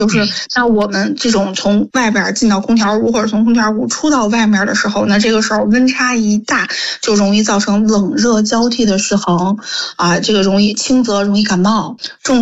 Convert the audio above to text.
就是那我们这种从外边进到空调屋或者从空调屋出到外面的时候，那这个时候温差一大，就容易造成冷热交替的失衡啊，这个容易轻则容易感冒，重